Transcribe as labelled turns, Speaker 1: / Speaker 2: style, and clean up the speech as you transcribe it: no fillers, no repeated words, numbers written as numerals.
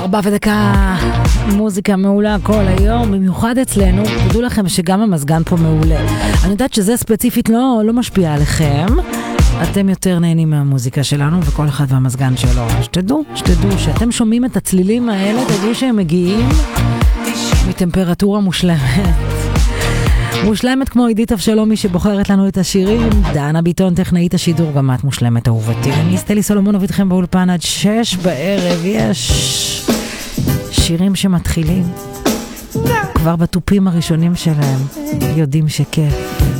Speaker 1: 4:01, מוזיקה מעולה כל היום, במיוחד אצלנו. תדעו לכם שגם המזגן פה מעולה. אני יודעת שזה ספציפית לא משפיע עליכם. אתם יותר נהנים מהמוזיקה שלנו, וכל אחד והמזגן שלו. שתדעו שאתם שומעים את הצלילים האלה, תדעו שהם מגיעים מטמפרטורה מושלמת. מושלמת כמו עידית אבשלומי שבוחרת לנו את השירים. דנה ביטון, טכנאית השידור, גם את מושלמת אהובתי. אני סטלי סולומונוב איתכם באולפן עד 6 בערב. יש שירים שמתחילים כבר בטופים הראשונים שלהם, יודעים שכיף.